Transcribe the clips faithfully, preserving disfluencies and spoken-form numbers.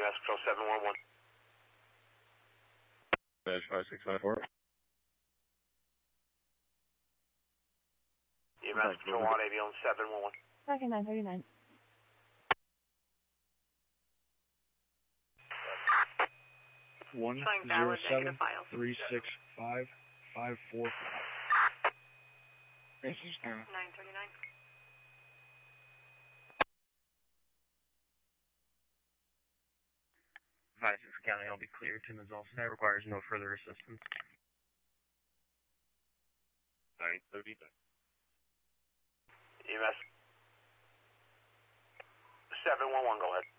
S Control seven one one. Dash five six five four. E M S Control one, ambulance seven one one. Second nine thirty-nine. One zero seven three six five five four five. This is nine thirty-nine. five six County, I'll be clear. Tim is all set. Requires no further assistance. nine thirty-nine. E M S seven one one, go ahead.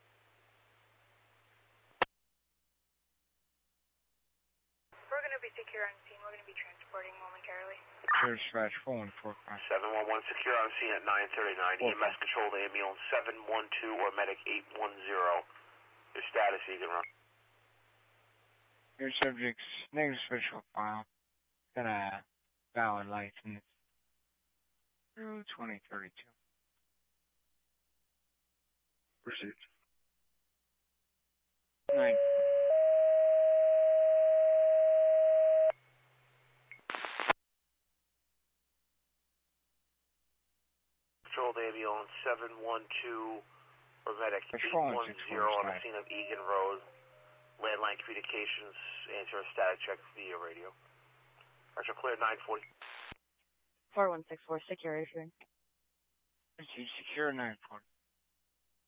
We're going to be secure on scene. We're going to be transporting momentarily. Sure, scratch four one four five. seven one one, secure on scene at nine thirty-nine. E M S controlled ambulance seven one two or medic eight one zero. Your status, Egan Run. Your subject's negative special file. Got a valid license. Through twenty thirty-two. Received. Nine. Controlled ambulance seven one two or medic The eight phone one is zero on the right. scene of Egan Road. Landline communications, answer a static check via radio. Archer clear nine forty. four one six four, secure issuing. Secure nine forty.